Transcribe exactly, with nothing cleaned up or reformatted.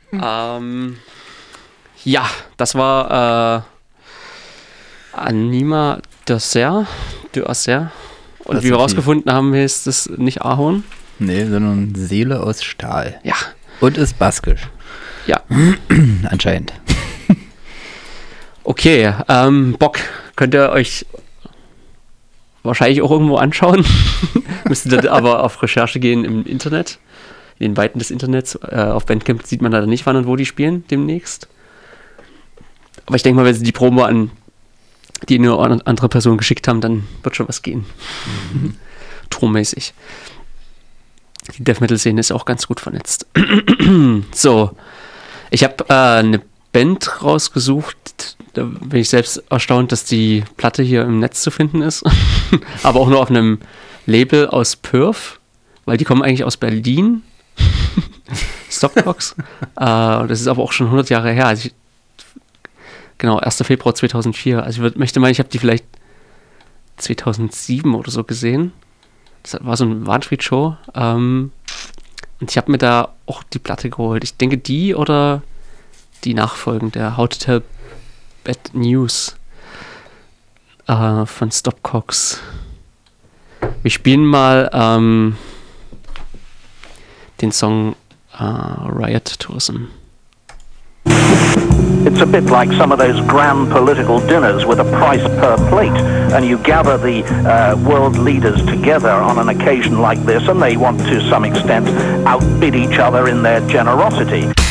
ähm, ja, das war äh, Anima de Serre, de Acer. Und Das wie wir ist die- rausgefunden haben, ist das nicht Ahorn. Nee, sondern Seele aus Stahl. Ja, Und ist baskisch. ja. Anscheinend. Okay, ähm, Bock, könnt ihr euch wahrscheinlich auch irgendwo anschauen. Müsstet ihr aber auf Recherche gehen im Internet, in den Weiten des Internets. Äh, auf Bandcamp sieht man leider nicht, wann und wo die spielen demnächst. Aber ich denke mal, wenn sie die Promo an die eine oder andere Person geschickt haben, dann wird schon was gehen. Mhm. Tourmäßig. Die Death Metal-Szene ist auch ganz gut vernetzt. So, ich habe äh, eine Band rausgesucht. Da bin ich selbst erstaunt, dass die Platte hier im Netz zu finden ist. Aber auch nur auf einem Label aus Perth, weil die kommen eigentlich aus Berlin. Stopcocks. äh, das ist aber auch schon hundert Jahre her. Also ich, genau, erster Februar zweitausendvier. Also ich würd, möchte meinen, ich habe die vielleicht zweitausendsieben oder so gesehen. Das war so eine Warnfried-Show. Ähm, und ich habe mir da auch die Platte geholt. Ich denke, die oder die nachfolgende, How to Tell Bad News äh, von Stopcocks. Wir spielen mal ähm, den Song äh, Riot Tourism. It's a bit like some of those grand political dinners with a price per plate, and you gather the uh, world leaders together on an occasion like this, and they want to some extent outbid each other in their generosity.